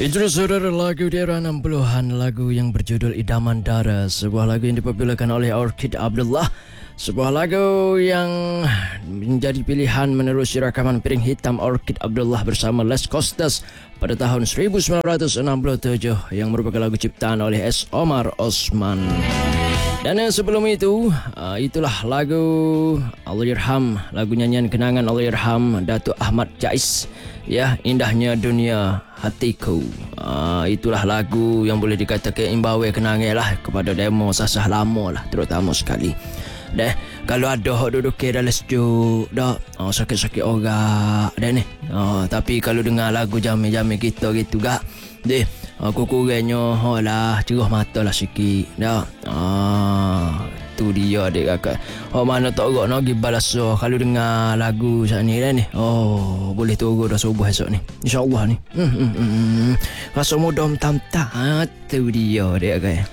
Itu saudara lagu di era 60-an, lagu yang berjudul Idaman Dara, sebuah lagu yang dipopularkan oleh Orchid Abdullah, sebuah lagu yang menjadi pilihan menerusi rakaman piring hitam Orchid Abdullah bersama Les Costas pada tahun 1967 yang merupakan lagu ciptaan oleh S. Omar Osman. Dan yang sebelum itu, itulah lagu Allahyarham, lagu nyanyian kenangan Allahyarham Datuk Ahmad Jais, ya, Indahnya Dunia Hatiku. Itulah lagu yang boleh dikatakan imbawe kenangan lah kepada demo sasah lama lah, terutama sekali. Kalau ada hok duduk ke dalam sejuk dah, sakit-sakit orang dah ni. Tapi kalau dengar lagu jami-jami kita gitu gak, aku kurangnya lah cerah mata lah sikit dah. Tu dia adik kakak. Mana tak agak nak pergi balas kalau dengar lagu saat ni dah ni. Boleh tunggu dah subuh esok ni, InsyaAllah ni. Rasa mudah tam-tam. Tu dia adik kakak.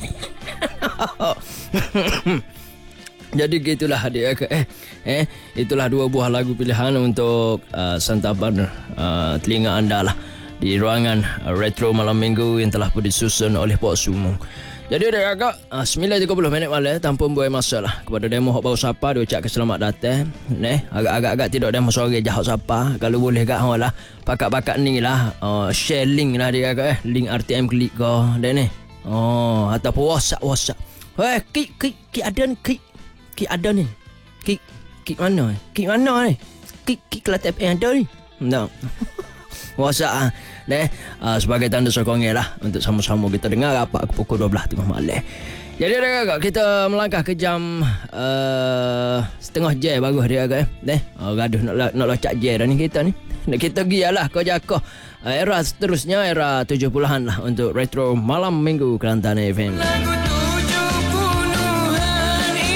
Jadi gitulah adik kakak. Itulah dua buah lagu pilihan untuk santapan telinga anda lah di ruangan Retro Malam Minggu yang telah pun disusun oleh Pok Sumung. Jadi adik kakak, 9.30 malam tanpa buai masa lah kepada demo hok baru sapa dia ucapkan selamat datang. Agak-agak tidak demo sore jahok sapa. Kalau boleh gak lah pakat-pakat ni lah, share link lah adik kakak, link RTM klik kau dan ni. Ataupun WhatsApp. Ki ada ni, Ki ada ni. Ki mana ni? Ki Kelantan FM ada ni. No. WhatsApp sebagai tanda sokongan lah untuk sama-sama kita dengar rapat pukul 12 tengah malam. Jadi kakak, kita melangkah ke jam setengah jam bagus dia kakak. Gaduh nak locak jam dah ni kita ni. Kita gialah kau jakoh era seterusnya, era 70-an lah untuk Retro Malam Minggu Kelantan FM.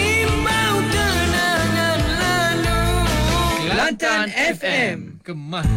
Kelantan FM, Kemah.